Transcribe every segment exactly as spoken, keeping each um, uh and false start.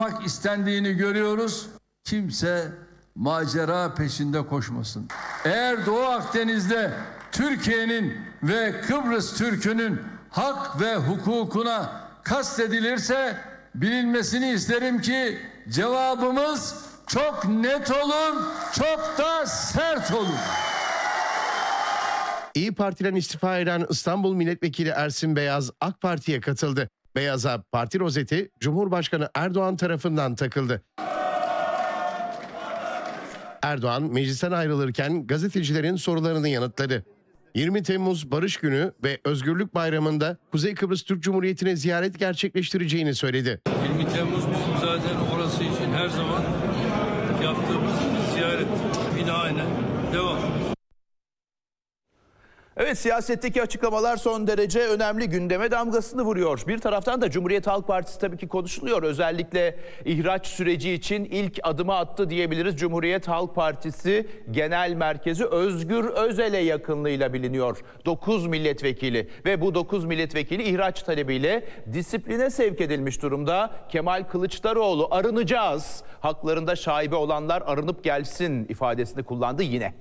istendiğini görüyoruz. Kimse macera peşinde koşmasın. Eğer Doğu Akdeniz'de Türkiye'nin ve Kıbrıs Türk'ünün hak ve hukukuna kastedilirse bilinmesini isterim ki cevabımız çok net olur, çok da sert olur. İYİ Parti'den istifa eden İstanbul Milletvekili Ersin Beyaz AK Parti'ye katıldı. Beyaz'a parti rozeti Cumhurbaşkanı Erdoğan tarafından takıldı. Erdoğan meclisten ayrılırken gazetecilerin sorularını yanıtladı. yirmi Temmuz Barış Günü ve Özgürlük Bayramı'nda Kuzey Kıbrıs Türk Cumhuriyeti'ne ziyaret gerçekleştireceğini söyledi. yirmi Temmuz bizim zaten orası için her zaman yaptığımız ziyaret. Bir daha aynen devam. Evet, siyasetteki açıklamalar son derece önemli, gündeme damgasını vuruyor. Bir taraftan da Cumhuriyet Halk Partisi tabii ki konuşuluyor. Özellikle ihraç süreci için ilk adımı attı diyebiliriz. Cumhuriyet Halk Partisi Genel Merkezi Özgür Özel'e yakınlığıyla biliniyor. dokuz milletvekili ve bu dokuz milletvekili ihraç talebiyle disipline sevk edilmiş durumda. Kemal Kılıçdaroğlu arınacağız, haklarında şaibe olanlar arınıp gelsin ifadesini kullandı yine.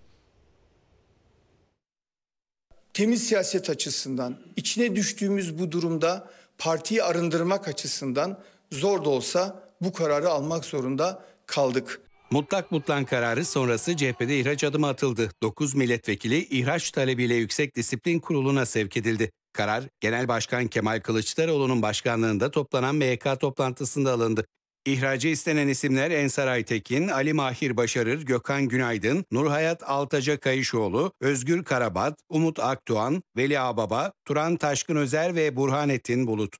Temiz siyaset açısından, içine düştüğümüz bu durumda partiyi arındırmak açısından zor da olsa bu kararı almak zorunda kaldık. Mutlak mutlan kararı sonrası C H P'de ihraç adımı atıldı. dokuz milletvekili ihraç talebiyle Yüksek Disiplin Kurulu'na sevk edildi. Karar, Genel Başkan Kemal Kılıçdaroğlu'nun başkanlığında toplanan M Y K toplantısında alındı. İhracı istenen isimler Ensar Aytekin, Ali Mahir Başarır, Gökhan Günaydın, Nurhayat Altaca Kayışoğlu, Özgür Karabat, Umut Akdoğan, Veli Ağbaba, Turan Taşkın Özer ve Burhanettin Bulut.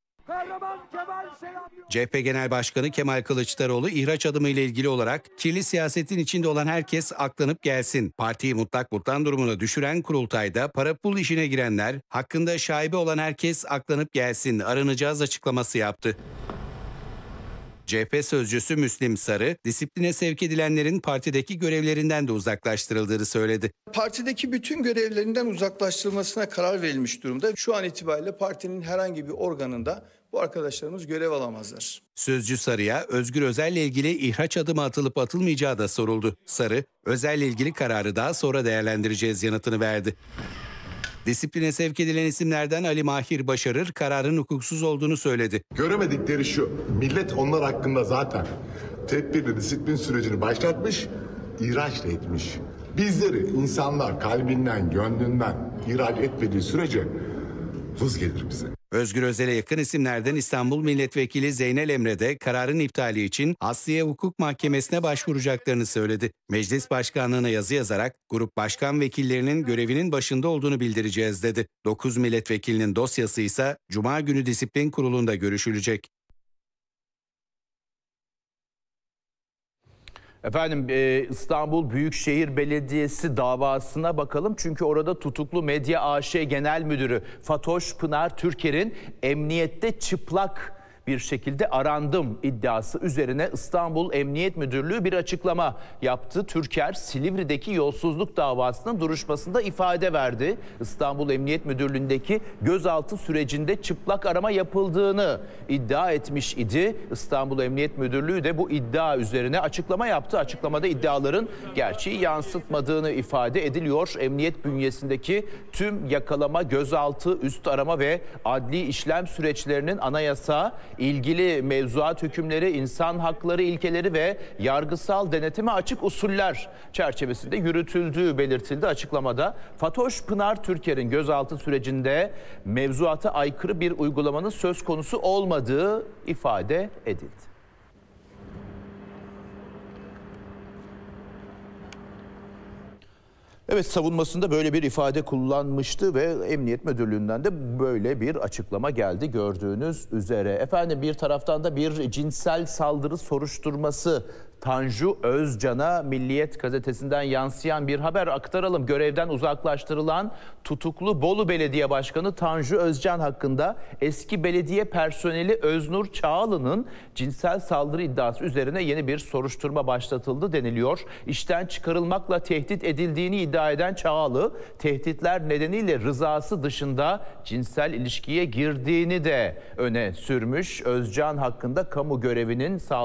C H P Genel Başkanı Kemal Kılıçdaroğlu ihraç adımı ile ilgili olarak kirli siyasetin içinde olan herkes aklanıp gelsin. Partiyi mutlak mutlan durumuna düşüren kurultayda para pul işine girenler, hakkında şaibe olan herkes aklanıp gelsin, aranacağız açıklaması yaptı. C H P sözcüsü Müslim Sarı, disipline sevk edilenlerin partideki görevlerinden de uzaklaştırıldığını söyledi. Partideki bütün görevlerinden uzaklaştırılmasına karar verilmiş durumda. Şu an itibariyle partinin herhangi bir organında bu arkadaşlarımız görev alamazlar. Sözcü Sarı'ya Özgür Özel'le ilgili ihraç adımı atılıp atılmayacağı da soruldu. Sarı, Özel'le ilgili kararı daha sonra değerlendireceğiz yanıtını verdi. Disipline sevk edilen isimlerden Ali Mahir Başarır kararın hukuksuz olduğunu söyledi. Göremedikleri şu, millet onlar hakkında zaten tedbirli disiplin sürecini başlatmış, ihraç da etmiş. Bizleri insanlar kalbinden, gönlünden ihraç etmediği sürece vız gelir bize. Özgür Özel'e yakın isimlerden İstanbul Milletvekili Zeynel Emre de kararın iptali için Asliye Hukuk Mahkemesi'ne başvuracaklarını söyledi. Meclis Başkanlığı'na yazı yazarak grup başkan vekillerinin görevinin başında olduğunu bildireceğiz dedi. dokuz milletvekilinin dosyası ise Cuma günü Disiplin Kurulu'nda görüşülecek. Efendim İstanbul Büyükşehir Belediyesi davasına bakalım. Çünkü orada tutuklu Medya A Ş Genel Müdürü Fatoş Pınar Türker'in emniyette çıplak bir şekilde arandım iddiası üzerine İstanbul Emniyet Müdürlüğü bir açıklama yaptı. Türker, Silivri'deki yolsuzluk davasının duruşmasında ifade verdi. İstanbul Emniyet Müdürlüğü'ndeki gözaltı sürecinde çıplak arama yapıldığını iddia etmiş idi. İstanbul Emniyet Müdürlüğü de bu iddia üzerine açıklama yaptı. Açıklamada iddiaların gerçeği yansıtmadığını ifade ediliyor. Emniyet bünyesindeki tüm yakalama, gözaltı, üst arama ve adli işlem süreçlerinin anayasa, ilgili mevzuat hükümleri, insan hakları ilkeleri ve yargısal denetime açık usuller çerçevesinde yürütüldüğü belirtildi açıklamada. Fatoş Pınar Türker'in gözaltı sürecinde mevzuata aykırı bir uygulamanın söz konusu olmadığı ifade edildi. Evet, savunmasında böyle bir ifade kullanmıştı ve Emniyet Müdürlüğü'nden de böyle bir açıklama geldi gördüğünüz üzere. Efendim bir taraftan da bir cinsel saldırı soruşturması Tanju Özcan'a Milliyet gazetesinden yansıyan bir haber aktaralım. Görevden uzaklaştırılan tutuklu Bolu Belediye Başkanı Tanju Özcan hakkında eski belediye personeli Öznur Çağlı'nın cinsel saldırı iddiası üzerine yeni bir soruşturma başlatıldı deniliyor. İşten çıkarılmakla tehdit edildiğini iddia eden Çağlı, tehditler nedeniyle rızası dışında cinsel ilişkiye girdiğini de öne sürmüş. Özcan hakkında kamu görevinin sağ